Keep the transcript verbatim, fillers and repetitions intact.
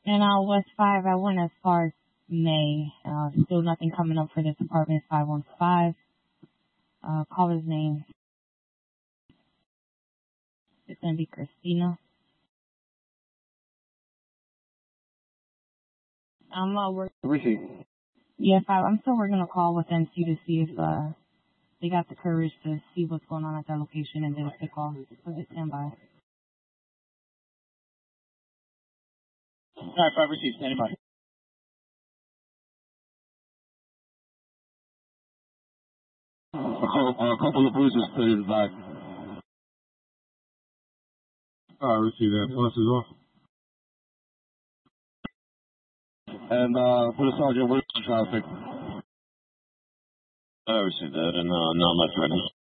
And uh, West five, I went as far as May. Uh, still nothing coming up for this apartment, five one five. Uh, caller's name. It's going to be Christina. I'm uh, working. Receipt. Yeah, five. I'm still working a call with M C to see if uh, they got the courage to see what's going on at that location and then pick off. So just stand by. All right, five received. Standing by. A couple, a couple of bruises to his back. All right, receive that. Plus is off. And uh, for the sergeant, where's the traffic? I received that, and uh, not much right now.